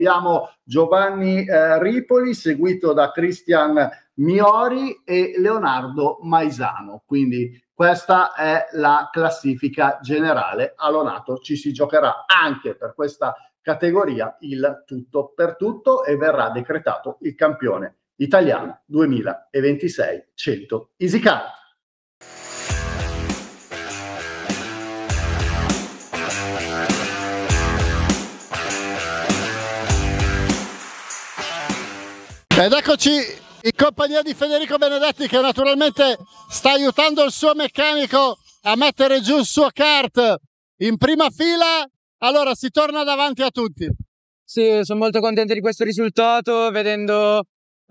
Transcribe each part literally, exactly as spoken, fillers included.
Abbiamo Giovanni eh, Ripoli, seguito da Cristian Miori e Leonardo Maisano. Quindi questa è la classifica generale. A Lonato ci si giocherà anche per questa categoria il tutto per tutto e verrà decretato il campione italiano duemilaventisei cento EasyCard. Ed eccoci in compagnia di Federico Benedetti, che naturalmente sta aiutando il suo meccanico a mettere giù il suo kart in prima fila. Allora si torna davanti a tutti. Sì, sono molto contento di questo risultato, vedendo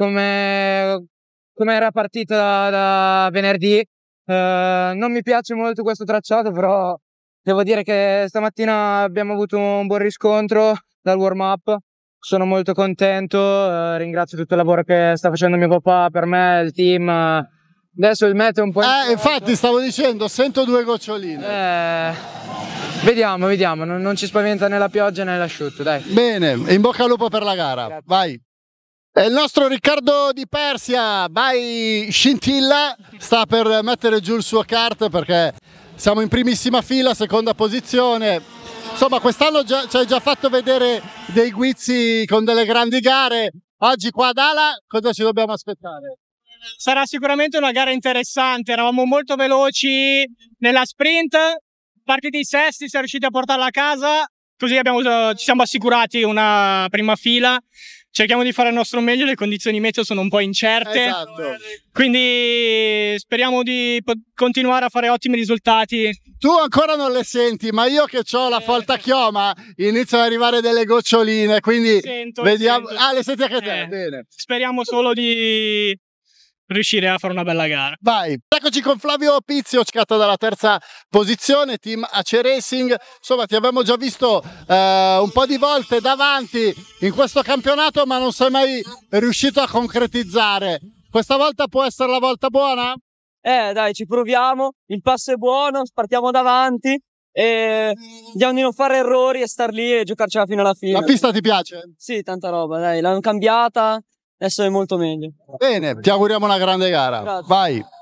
come come era partita da, da venerdì. Eh, non mi piace molto questo tracciato, però devo dire che stamattina abbiamo avuto un buon riscontro dal warm up. Sono molto contento, eh, ringrazio tutto il lavoro che sta facendo mio papà per me, il team. Adesso il meteo è un po'... Eh, infatti stavo dicendo, sento due goccioline. Eh, vediamo, vediamo, non, non ci spaventa né la pioggia né l'asciutto, dai. Bene, in bocca al lupo per la gara. Grazie. Vai. E il nostro Riccardo Di Persia, by Scintilla, sta per mettere giù il suo kart perché siamo in primissima fila, seconda posizione. Insomma, quest'anno già, ci hai già fatto vedere dei guizzi con delle grandi gare. Oggi qua ad Ala cosa ci dobbiamo aspettare? Sarà sicuramente una gara interessante, eravamo molto veloci nella sprint, partiti sesti, siamo riusciti a portarla a casa, così abbiamo, ci siamo assicurati una prima fila. Cerchiamo di fare il nostro meglio, le condizioni meteo sono un po' incerte, esatto. Quindi speriamo di continuare a fare ottimi risultati. Tu ancora non le senti, ma io che ho la folta chioma iniziano ad arrivare delle goccioline, quindi sento, vediamo. sento. Ah, le senti anche te? Eh, Bene. Speriamo solo di riuscire a fare una bella gara. Vai, eccoci con Flavio Pizio, scatta dalla terza posizione, team A C Racing. Insomma, ti abbiamo già visto eh, un po' di volte davanti in questo campionato, ma non sei mai riuscito a concretizzare. Questa volta può essere la volta buona? Eh dai, ci proviamo, il passo è buono, partiamo davanti e vediamo di non fare errori e star lì e giocarcela fino alla fine. La pista ti piace? Sì, tanta roba, dai, l'hanno cambiata, adesso è molto meglio. Bene, ti auguriamo una grande gara. Grazie. Vai!